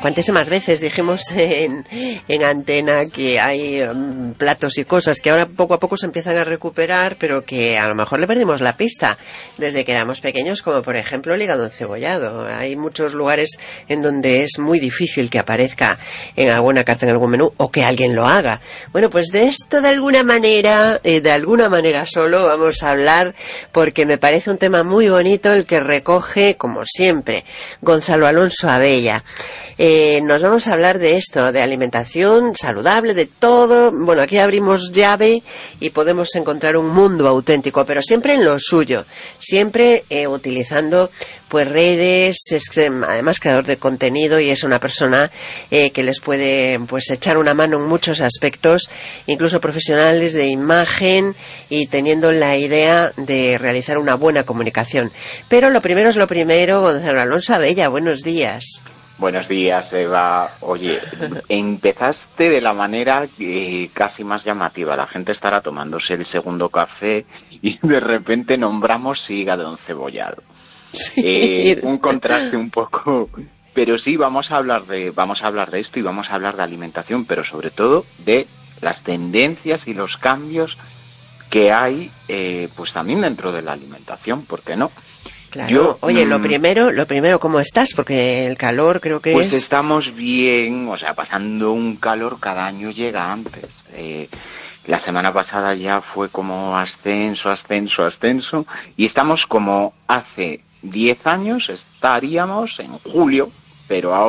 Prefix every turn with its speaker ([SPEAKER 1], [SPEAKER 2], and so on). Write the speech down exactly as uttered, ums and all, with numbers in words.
[SPEAKER 1] cuantísimas veces dijimos en, en antena que hay um, platos y cosas que ahora poco a poco se empiezan a recuperar, pero que a lo mejor le perdimos la pista desde que éramos pequeños, como por ejemplo el hígado encebollado. Hay muchos lugares en donde es muy difícil que aparezca en alguna carta, en algún menú, o que alguien lo haga. Bueno, pues de esto de alguna manera, eh, de alguna manera solo vamos a hablar, porque me parece un tema muy bonito el que recoge, como siempre, Gonzalo Alonso Abella. Eh, nos vamos a hablar de esto, de alimentación saludable, de todo. Bueno, aquí abrimos llave y podemos encontrar un mundo auténtico, pero siempre en lo suyo, siempre eh, utilizando pues redes. Es además creador de contenido y es una persona eh, que les puede pues echar una mano en muchos aspectos, incluso profesionales de imagen, y teniendo la idea de realizar una buena comunicación. Pero lo primero es lo primero. Gonzalo Alonso Abella, buenos días.
[SPEAKER 2] Buenos días, Eva. Oye, empezaste de la manera eh, casi más llamativa. La gente estará tomándose el segundo café y de repente nombramos hígado encebollado. Sí. Eh, un contraste un poco, pero sí vamos a hablar de vamos a hablar de esto y vamos a hablar de alimentación, pero sobre todo de las tendencias y los cambios que hay, eh, pues también dentro de la alimentación, ¿por qué no?
[SPEAKER 1] Claro. Yo, Oye, lo primero, lo primero, ¿cómo estás? Porque el calor creo que
[SPEAKER 2] pues
[SPEAKER 1] es...
[SPEAKER 2] Pues estamos bien, o sea, pasando un calor, cada año llega antes. Eh, la semana pasada ya fue como ascenso, ascenso, ascenso, y estamos como hace diez años estaríamos en julio, pero ahora